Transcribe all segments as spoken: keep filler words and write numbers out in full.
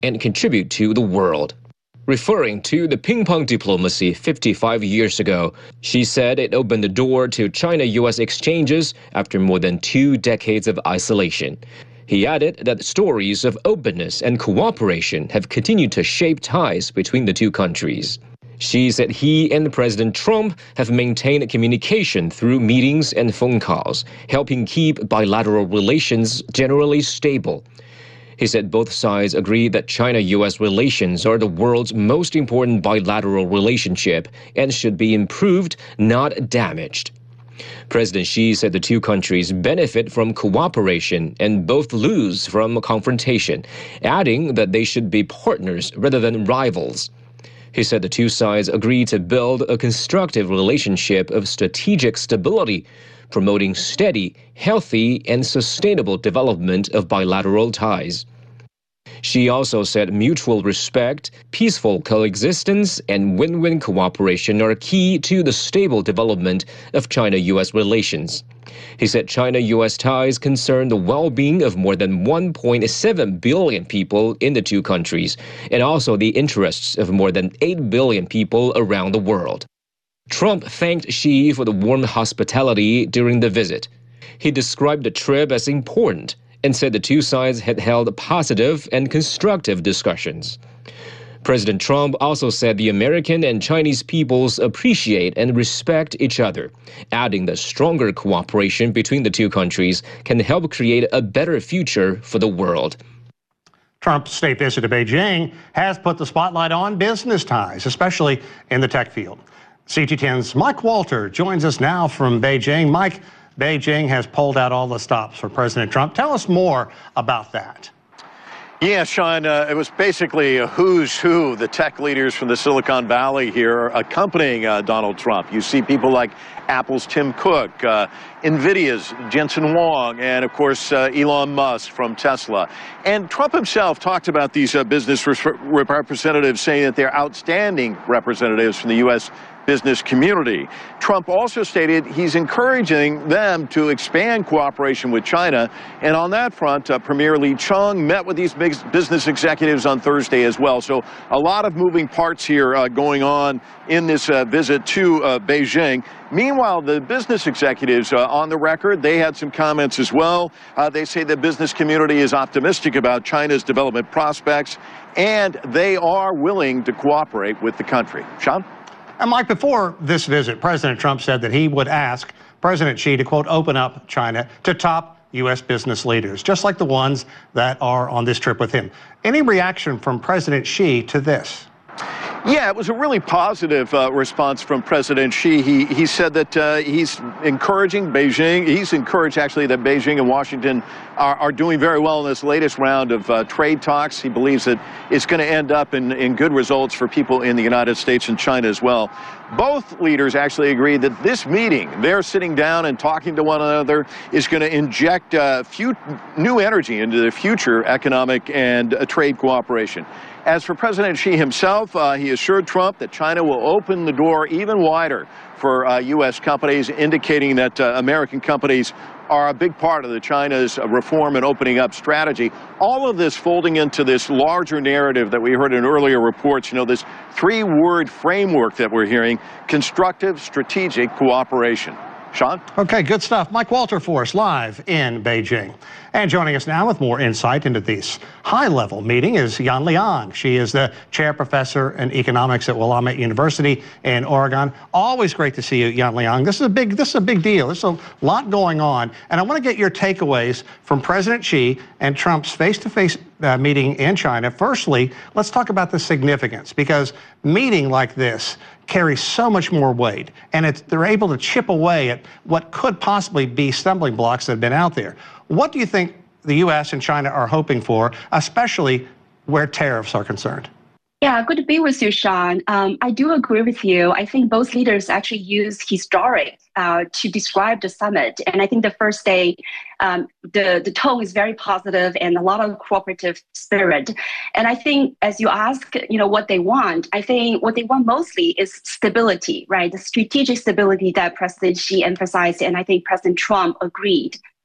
and contribute to the world. Referring to the ping-pong diplomacy fifty-five years ago, Xi said it opened the door to China-U S exchanges after more than two decades of isolation. He added that stories of openness and cooperation have continued to shape ties between the two countries. Xi said he and President Trump have maintained communication through meetings and phone calls, helping keep bilateral relations generally stable. He said both sides agree that China-U S relations are the world's most important bilateral relationship and should be improved, not damaged. President Xi said the two countries benefit from cooperation and both lose from confrontation, adding that they should be partners rather than rivals. He said the two sides agree to build a constructive relationship of strategic stability, promoting steady, healthy, and sustainable development of bilateral ties. Xi also said mutual respect, peaceful coexistence, and win-win cooperation are key to the stable development of China-U S relations. He said China-U S ties concern the well-being of more than one point seven billion people in the two countries, and also the interests of more than eight billion people around the world. Trump thanked Xi for the warm hospitality during the visit. He described the trip as important and said the two sides had held positive and constructive discussions. President Trump also said the American and Chinese peoples appreciate and respect each other, adding that stronger cooperation between the two countries can help create a better future for the world. Trump's state visit to Beijing has put the spotlight on business ties, especially in the tech field. C G ten's Mike Walter joins us now from Beijing. Mike, Beijing has pulled out all the stops for President Trump. Tell us more about that. Yeah, Sean, uh, it was basically a who's who, the tech leaders from the Silicon Valley here accompanying uh, Donald Trump. You see people like Apple's Tim Cook, uh, NVIDIA's Jensen Huang, and of course uh, Elon Musk from Tesla. And Trump himself talked about these uh, business representatives, saying that they're outstanding representatives from the U S business community. Trump also stated he's encouraging them to expand cooperation with China. And on that front, uh, Premier Li Qiang met with these big business executives on Thursday as well. So a lot of moving parts here uh, going on in this uh, visit to uh, Beijing. Meanwhile, the business executives uh, on the record, they had some comments as well. Uh, they say the business community is optimistic about China's development prospects, and they are willing to cooperate with the country. Sean? And Mike, before this visit, President Trump said that he would ask President Xi to, quote, open up China to top U S business leaders, just like the ones that are on this trip with him. Any reaction from President Xi to this? Yeah, it was a really positive uh, response from President Xi. He, he said that uh, he's encouraging Beijing. He's encouraged, actually, that Beijing and Washington are, are doing very well in this latest round of uh, trade talks. He believes that it's going to end up in, in good results for people in the United States and China as well. Both leaders actually agree that this meeting, they're sitting down and talking to one another, is going to inject uh, few, new energy into the future economic and uh, trade cooperation. As for President Xi himself, uh, he assured Trump that China will open the door even wider for uh, U S companies, indicating that uh, American companies are a big part of the China's uh, reform and opening up strategy. All of this folding into this larger narrative that we heard in earlier reports, you know, this three-word framework that we're hearing, constructive strategic cooperation. Sean? Okay, good stuff. Mike Walter for us live in Beijing. And joining us now with more insight into this high-level meeting is Yan Liang. She is the chair professor in economics at Willamette University in Oregon. Always great to see you, Yan Liang. This is a big, this is a big deal. There's a lot going on, and I want to get your takeaways from President Xi and Trump's face-to-face uh, meeting in China. Firstly, let's talk about the significance, because meeting like this carries so much more weight, and it's, they're able to chip away at what could possibly be stumbling blocks that have been out there. What do you think the U S and China are hoping for, especially where tariffs are concerned? Yeah, good to be with you, Sean. Um, I do agree with you. I think both leaders actually use historic uh, to describe the summit. And I think the first day, um, the, the tone is very positive and a lot of cooperative spirit. And I think as you ask, you know, what they want, I think what they want mostly is stability, right? The strategic stability that President Xi emphasized, and I think President Trump agreed.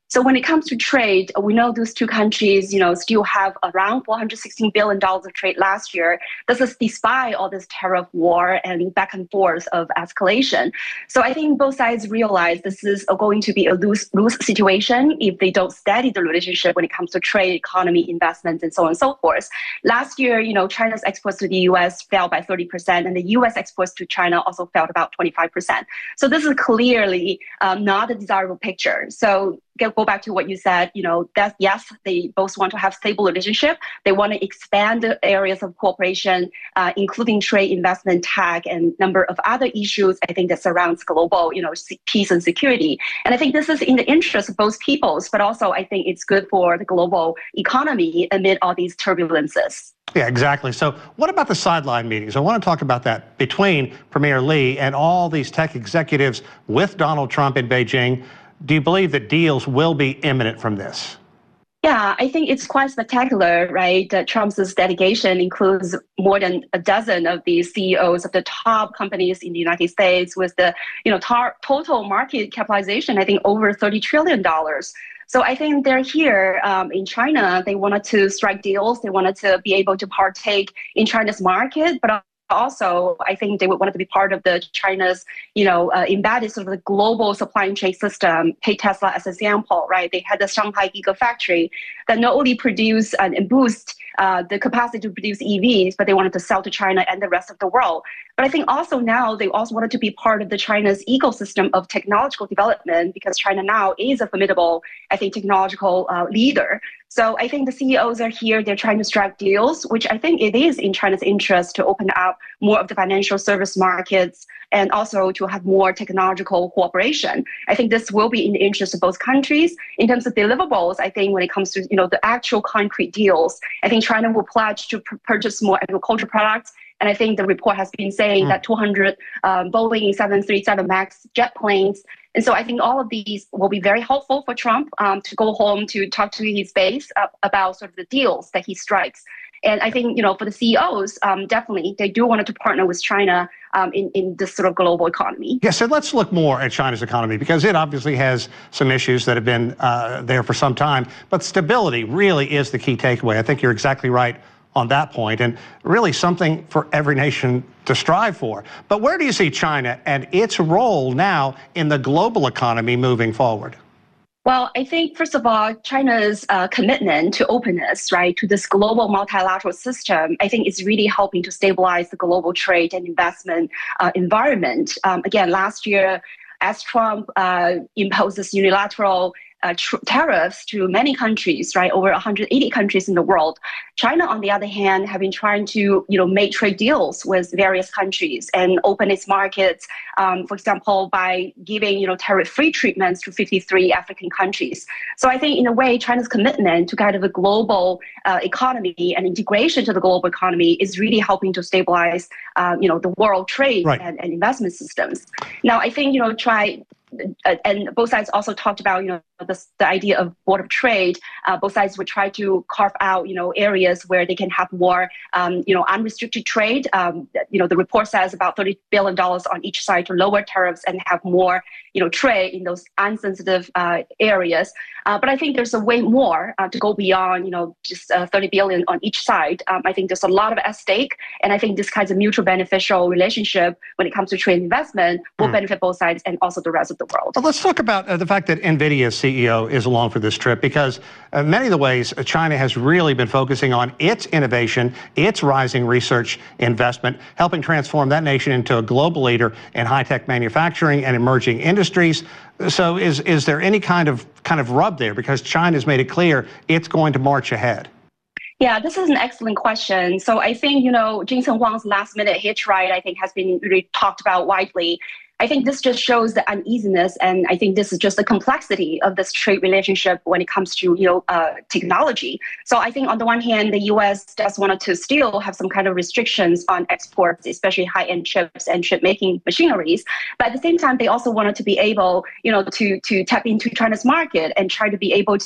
So when it comes to trade, we know those two countries, you know, still have around four hundred sixteen billion dollars of trade last year. This is despite all this tariff war and back and forth of escalation. So I think both sides realize this is going to be a lose-lose situation if they don't steady the relationship when it comes to trade, economy, investments, and so on and so forth. Last year, you know, China's exports to the U S fell by thirty percent, and the U S exports to China also fell about twenty-five percent. So this is clearly um, not a desirable picture. So go back to what you said, you know, that yes, they both want to have stable relationship. They want to expand the areas of cooperation, uh, including trade, investment, tech, and number of other issues, I think, that surrounds global, you know, peace and security. And I think this is in the interest of both peoples, but also I think it's good for the global economy amid all these turbulences. Yeah, exactly. So what about the sideline meetings? I want to talk about that between Premier Li and all these tech executives with Donald Trump in Beijing. Do you believe that deals will be imminent from this? Yeah, I think it's quite spectacular, right? That Trump's delegation includes more than a dozen of the C E Os of the top companies in the United States with the, you know, tar- total market capitalization, I think, over thirty trillion dollars. So I think they're here um, in China. They wanted to strike deals. They wanted to be able to partake in China's market, but also, I think they would want to be part of the China's, you know, uh, embedded sort of the global supply chain system. Take Tesla as an example, right? They had the Shanghai Gigafactory that not only produce uh, and boost uh, the capacity to produce E Vs, but they wanted to sell to China and the rest of the world. But I think also now they also wanted to be part of the China's ecosystem of technological development, because China now is a formidable, I think, technological uh, leader. So I think the C E Os are here. They're trying to strike deals, which I think it is in China's interest to open up more of the financial service markets and also to have more technological cooperation. I think this will be in the interest of both countries. In terms of deliverables, I think when it comes to, you know, the actual concrete deals, I think China will pledge to pr- purchase more agricultural products. And I think the report has been saying mm. that two hundred um, Boeing seven thirty-seven MAX jet planes. And so I think all of these will be very helpful for Trump um, to go home to talk to his base uh, about sort of the deals that he strikes. And I think, you know, for the C E Os, um, definitely, they do want to partner with China um, in, in this sort of global economy. Yes, so let's look more at China's economy, because it obviously has some issues that have been uh, there for some time. But stability really is the key takeaway. I think you're exactly right on that point, and really something for every nation to strive for. But where do you see China and its role now in the global economy moving forward? Well, I think, first of all, China's uh, commitment to openness, right, to this global multilateral system, I think is really helping to stabilize the global trade and investment uh, environment. Um, again, last year, as Trump uh, imposed this unilateral Uh, tr- tariffs to many countries, right? Over one hundred eighty countries in the world. China, on the other hand, have been trying to, you know, make trade deals with various countries and open its markets. Um, for example, by giving, you know, tariff-free treatments to fifty-three African countries. So I think, in a way, China's commitment to kind of a global uh, economy and integration to the global economy is really helping to stabilize, uh, you know, the world trade right. and, and investment systems. Now, I think, you know, try. Uh, and both sides also talked about, you know, the, the idea of board of trade. Uh, both sides would try to carve out, you know, areas where they can have more, um, you know, unrestricted trade. Um, you know, the report says about thirty billion dollars on each side to lower tariffs and have more, you know, trade in those unsensitive uh, areas. Uh, but I think there's a way more uh, to go beyond, you know, just uh, thirty billion on each side. Um, I think there's a lot of at stake, and I think this kind of mutual beneficial relationship when it comes to trade investment will mm. benefit both sides and also the rest of the world. Well, let's talk about uh, the fact that NVIDIA's C E O is along for this trip, because uh, many of the ways uh, China has really been focusing on its innovation, its rising research investment, helping transform that nation into a global leader in high-tech manufacturing and emerging industries. So is is there any kind of kind of rub there? Because China's made it clear it's going to march ahead. Yeah, this is an excellent question. So I think, you know, Jensen Huang's last minute hitch ride, I think, has been really talked about widely. I think this just shows the uneasiness, and I think this is just the complexity of this trade relationship when it comes to, you know, uh, technology. So I think on the one hand, the U S does want to still have some kind of restrictions on exports, especially high-end chips and chip-making machineries. But at the same time, they also wanted to be able, you know, to to tap into China's market and try to be able to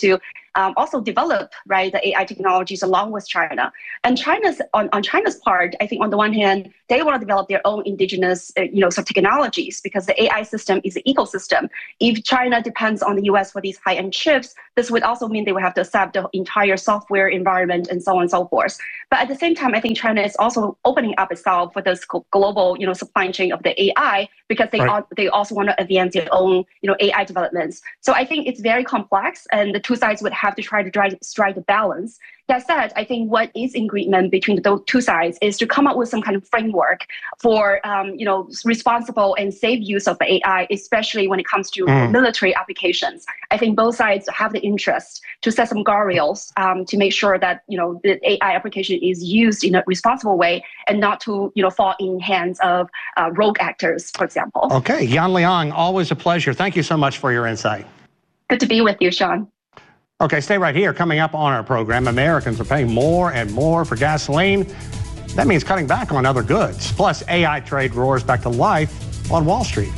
um, also develop, right, the A I technologies along with China. And China's on, on China's part, I think on the one hand, they want to develop their own indigenous, uh, you know, sort of technologies because the A I system is an ecosystem. If China depends on the U S for these high-end chips, this would also mean they would have to accept the entire software environment and so on and so forth. But at the same time, I think China is also opening up itself for this global, you know, supply chain of the A I because they right. are, they also want to advance their own, you know, A I developments. So I think it's very complex, and the two sides would have to try to drive, strike a balance. That said, I think what is in agreement between the two sides is to come up with some kind of framework for, um, you know, responsible and safe use of the A I, especially when it comes to mm. military applications. I think both sides have the interest to set some guardrails um, to make sure that, you know, the A I application is used in a responsible way and not to, you know, fall in hands of uh, rogue actors, for example. Okay, Yan Liang, always a pleasure. Thank you so much for your insight. Good to be with you, Sean. Okay, stay right here. Coming up on our program, Americans are paying more and more for gasoline. That means cutting back on other goods. Plus, A I trade roars back to life on Wall Street.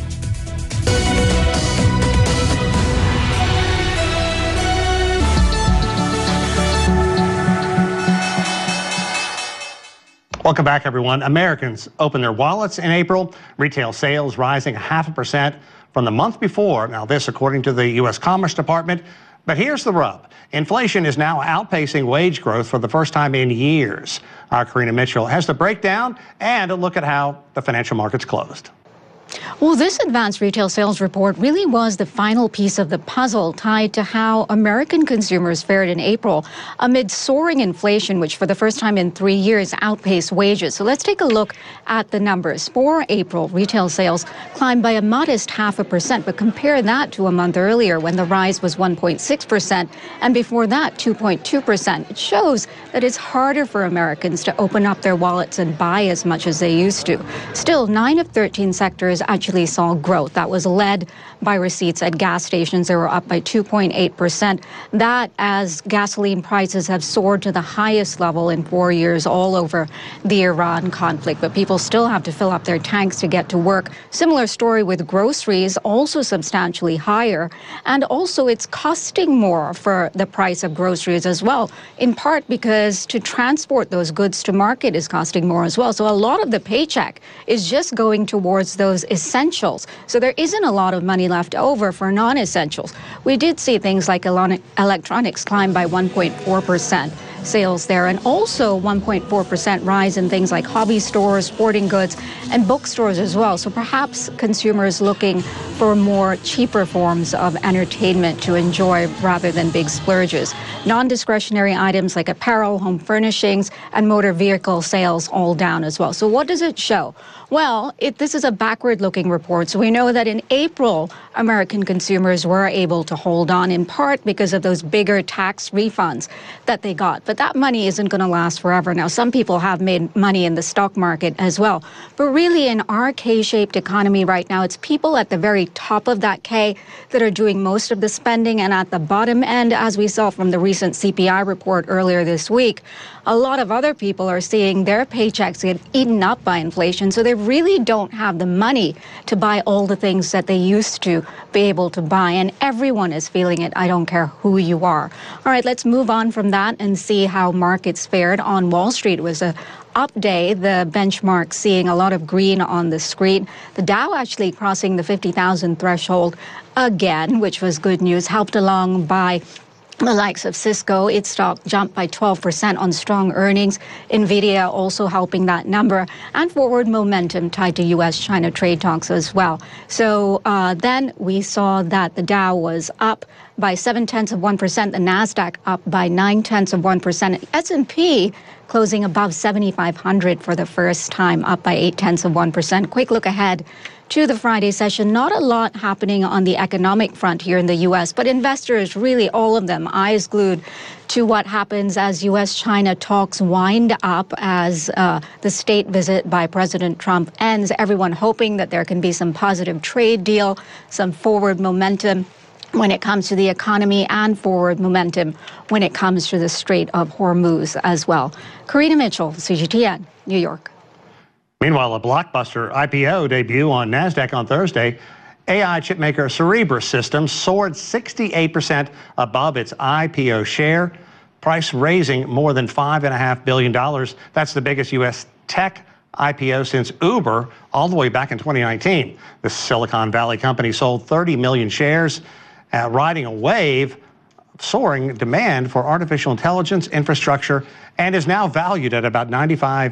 Welcome back, everyone. Americans opened their wallets in April. Retail sales rising half a percent from the month before. Now, this according to the U S Commerce Department. But here's the rub. Inflation is now outpacing wage growth for the first time in years. Our Karina Mitchell has the breakdown and a look at how the financial markets closed. Well, this advanced retail sales report really was the final piece of the puzzle tied to how American consumers fared in April amid soaring inflation, which for the first time in three years outpaced wages. So let's take a look at the numbers. For April, retail sales climbed by a modest half a percent, but compare that to a month earlier when the rise was one point six percent, and before that, two point two percent. It shows that it's harder for Americans to open up their wallets and buy as much as they used to. Still, nine of thirteen sectors actually saw growth. That was led by receipts at gas stations. They were up by two point eight percent. That as gasoline prices have soared to the highest level in four years all over the Iran conflict. But people still have to fill up their tanks to get to work. Similar story with groceries, also substantially higher. And also it's costing more for the price of groceries as well, in part because to transport those goods to market is costing more as well. So a lot of the paycheck is just going towards those essentials. So there isn't a lot of money left over for non-essentials. We did see things like electronics climb by one point four percent. Sales there, and also one point four percent rise in things like hobby stores, sporting goods, and bookstores as well. So perhaps consumers looking for more cheaper forms of entertainment to enjoy rather than big splurges. Non-discretionary items like apparel, home furnishings, and motor vehicle sales all down as well. So what does it show? Well, it, this is a backward-looking report. So we know that in April, American consumers were able to hold on in part because of those bigger tax refunds that they got. But that money isn't going to last forever. Now, some people have made money in the stock market as well. But really, in our K-shaped economy right now, it's people at the very top of that K that are doing most of the spending. And at the bottom end, as we saw from the recent C P I report earlier this week, a lot of other people are seeing their paychecks get eaten up by inflation. So they really don't have the money to buy all the things that they used to be able to buy. And everyone is feeling it. I don't care who you are. All right, let's move on from that and see how markets fared on Wall Street. It was a up day, the benchmark seeing a lot of green on the screen. The Dow actually crossing the fifty thousand threshold again, which was good news, helped along by the likes of Cisco. Its stock jumped by twelve percent on strong earnings. NVIDIA also helping that number, and forward momentum tied to U S China trade talks as well. So uh, then we saw that the Dow was up by seven tenths of one percent, the NASDAQ up by nine tenths of one percent, S and P closing above seventy-five hundred for the first time, up by eight tenths of one percent. Quick look ahead to the Friday session. Not a lot happening on the economic front here in the U S, but investors, really all of them, eyes glued to what happens as U S China talks wind up, as uh, the state visit by President Trump ends. Everyone hoping that there can be some positive trade deal, some forward momentum when it comes to the economy, and forward momentum when it comes to the Strait of Hormuz as well. Karina Mitchell, C G T N, New York. Meanwhile, a blockbuster I P O debut on NASDAQ on Thursday. A I chipmaker Cerebras Systems soared sixty-eight percent above its I P O share, price raising more than five point five billion dollars. That's the biggest U S tech I P O since Uber all the way back in twenty nineteen. The Silicon Valley company sold thirty million shares, uh, riding a wave of soaring demand for artificial intelligence infrastructure, and is now valued at about ninety-five